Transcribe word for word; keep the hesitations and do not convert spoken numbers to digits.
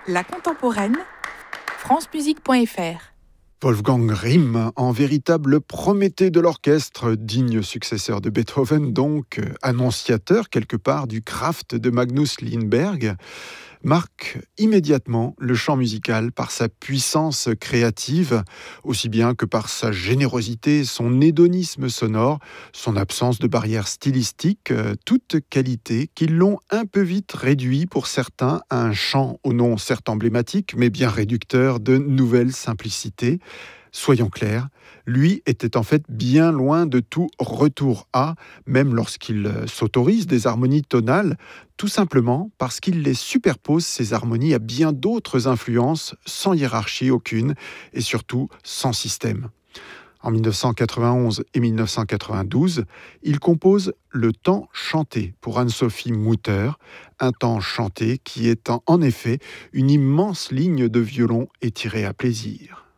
La contemporaine, francemusique point f r. Wolfgang Rihm, en véritable Prométhée de l'orchestre, digne successeur de Beethoven, donc euh, annonciateur quelque part du Kraft de Magnus Lindberg, marque immédiatement le champ musical par sa puissance créative, aussi bien que par sa générosité, son hédonisme sonore, son absence de barrières stylistiques, euh, toutes qualités qui l'ont un peu vite réduit pour certains à un chant au nom certes emblématique, mais bien réducteur de nouvelle simplicité. Soyons clairs, lui était en fait bien loin de tout retour à, même lorsqu'il euh, s'autorise des harmonies tonales, tout simplement parce qu'il les superpose, ces harmonies, à bien d'autres influences, sans hiérarchie aucune, et surtout sans système. En dix-neuf cent quatre-vingt-onze et dix-neuf cent quatre-vingt-douze, il compose Le Temps chanté pour Anne-Sophie Mutter, un temps chanté qui est en en effet une immense ligne de violon étirée à plaisir.